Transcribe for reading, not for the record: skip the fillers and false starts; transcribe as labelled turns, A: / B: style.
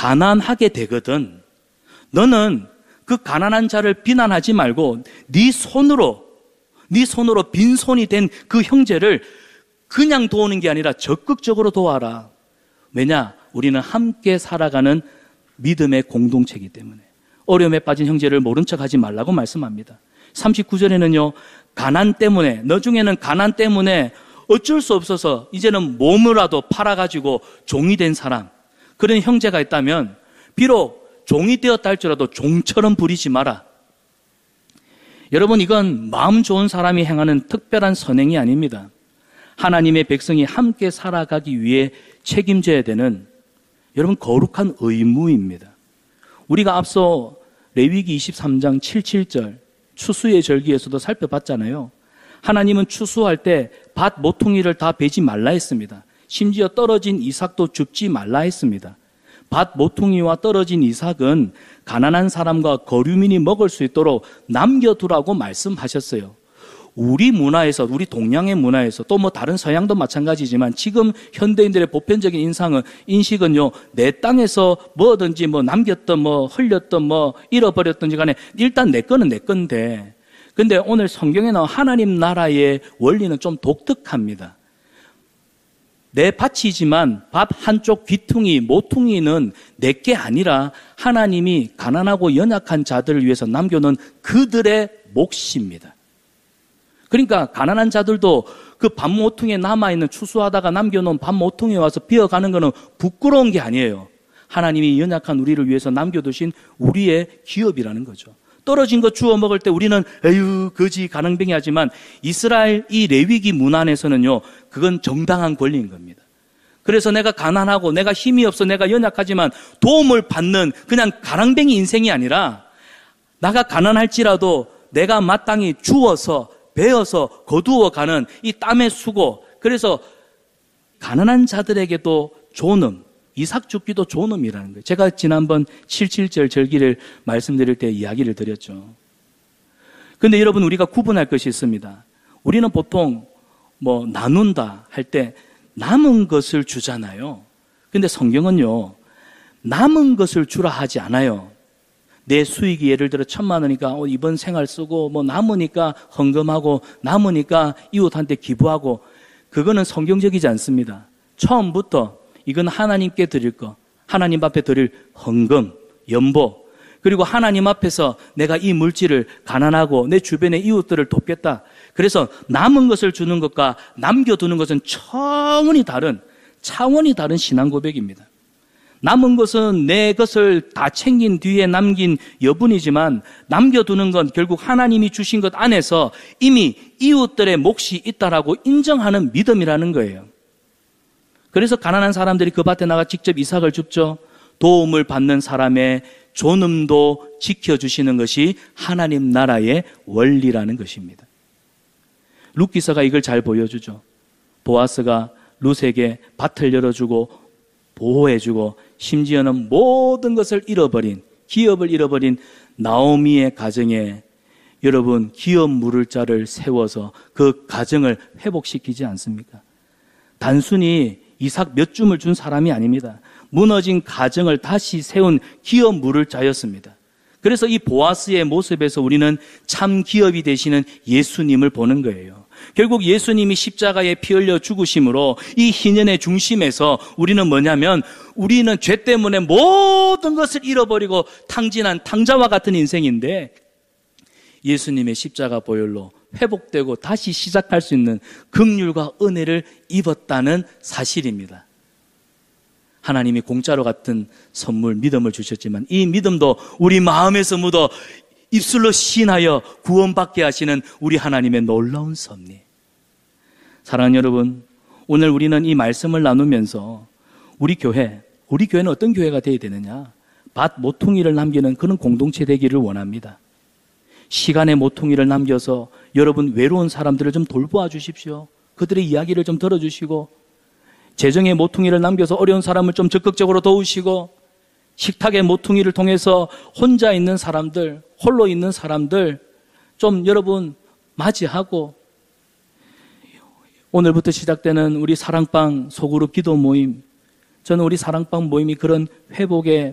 A: 가난하게 되거든. 너는 그 가난한 자를 비난하지 말고 네 손으로 빈손이 된 그 형제를 그냥 도우는 게 아니라 적극적으로 도와라. 왜냐? 우리는 함께 살아가는 믿음의 공동체이기 때문에. 어려움에 빠진 형제를 모른 척하지 말라고 말씀합니다. 39절에는요. 가난 때문에, 너 중에는 가난 때문에 어쩔 수 없어서 이제는 몸이라도 팔아가지고 종이 된 사람, 그런 형제가 있다면 비록 종이 되었다 할지라도 종처럼 부리지 마라. 여러분, 이건 마음 좋은 사람이 행하는 특별한 선행이 아닙니다. 하나님의 백성이 함께 살아가기 위해 책임져야 되는, 여러분, 거룩한 의무입니다. 우리가 앞서 레위기 23장 77절 추수의 절기에서도 살펴봤잖아요. 하나님은 추수할 때 밭 모퉁이를 다 베지 말라 했습니다. 심지어 떨어진 이삭도 줍지 말라 했습니다. 밭 모퉁이와 떨어진 이삭은 가난한 사람과 거류민이 먹을 수 있도록 남겨두라고 말씀하셨어요. 우리 문화에서, 우리 동양의 문화에서, 또 뭐 다른 서양도 마찬가지지만 지금 현대인들의 보편적인 인식은요, 내 땅에서 뭐든지 뭐 남겼던 뭐 흘렸던 뭐 잃어버렸던지 간에 일단 내 거는 내 건데, 근데 오늘 성경에 나온 하나님 나라의 원리는 좀 독특합니다. 내 밭이지만 밭 한쪽 귀퉁이, 모퉁이는 내게 아니라 하나님이 가난하고 연약한 자들을 위해서 남겨놓은 그들의 몫입니다. 그러니까 가난한 자들도 그 밭 모퉁이에 남아있는, 추수하다가 남겨놓은 밭 모퉁이에 와서 비어가는 것은 부끄러운 게 아니에요. 하나님이 연약한 우리를 위해서 남겨두신 우리의 기업이라는 거죠. 떨어진 거 주워 먹을 때 우리는 에휴 거지 가능뱅이 하지만 이스라엘 이 레위기 문화 안에서는요, 그건 정당한 권리인 겁니다. 그래서 내가 가난하고 내가 힘이 없어 내가 연약하지만 도움을 받는 그냥 가랑뱅이 인생이 아니라, 나가 가난할지라도 내가 마땅히 주워서 베어서 거두어가는 이 땀의 수고, 그래서 가난한 자들에게도 존엄, 이삭 죽기도 존엄이라는 거예요. 제가 지난번 77절 절기를 말씀드릴 때 이야기를 드렸죠. 그런데 여러분, 우리가 구분할 것이 있습니다. 우리는 보통 뭐 나눈다 할 때 남은 것을 주잖아요. 근데 성경은요, 남은 것을 주라 하지 않아요. 내 수익이 예를 들어 1,000만 원이니까 이번 생활 쓰고, 뭐 남으니까 헌금하고, 남으니까 이웃한테 기부하고, 그거는 성경적이지 않습니다. 처음부터 이건 하나님께 드릴 거, 하나님 앞에 드릴 헌금, 연보, 그리고 하나님 앞에서 내가 이 물질을 가난하고 내 주변의 이웃들을 돕겠다. 그래서 남은 것을 주는 것과 남겨두는 것은 차원이 다른 신앙 고백입니다. 남은 것은 내 것을 다 챙긴 뒤에 남긴 여분이지만, 남겨두는 건 결국 하나님이 주신 것 안에서 이미 이웃들의 몫이 있다라고 인정하는 믿음이라는 거예요. 그래서 가난한 사람들이 그 밭에 나가 직접 이삭을 줍죠. 도움을 받는 사람의 존엄도 지켜주시는 것이 하나님 나라의 원리라는 것입니다. 룻기서가 이걸 잘 보여주죠. 보아스가 룻에게 밭을 열어주고 보호해주고, 심지어는 모든 것을 잃어버린, 기업을 잃어버린 나오미의 가정에 여러분 기업 물을 자를 세워서 그 가정을 회복시키지 않습니까? 단순히 이삭 몇 줌을 준 사람이 아닙니다. 무너진 가정을 다시 세운 기업 물을 자였습니다. 그래서 이 보아스의 모습에서 우리는 참 기업이 되시는 예수님을 보는 거예요. 결국 예수님이 십자가에 피 흘려 죽으심으로 이 희년의 중심에서 우리는 뭐냐면, 우리는 죄 때문에 모든 것을 잃어버리고 탕진한 탕자와 같은 인생인데, 예수님의 십자가 보혈로 회복되고 다시 시작할 수 있는 긍휼과 은혜를 입었다는 사실입니다. 하나님이 공짜로 같은 선물, 믿음을 주셨지만 이 믿음도 우리 마음에서 묻어 입술로 시인하여 구원받게 하시는 우리 하나님의 놀라운 섭리. 사랑하는 여러분, 오늘 우리는 이 말씀을 나누면서 우리 교회는 어떤 교회가 되어야 되느냐? 밭 모퉁이를 남기는 그런 공동체 되기를 원합니다. 시간의 모퉁이를 남겨서 여러분 외로운 사람들을 좀 돌보아 주십시오. 그들의 이야기를 좀 들어주시고, 재정의 모퉁이를 남겨서 어려운 사람을 좀 적극적으로 도우시고, 식탁의 모퉁이를 통해서 혼자 있는 사람들, 홀로 있는 사람들 좀 여러분 맞이하고, 오늘부터 시작되는 우리 사랑방 소그룹 기도 모임, 저는 우리 사랑방 모임이 그런 회복의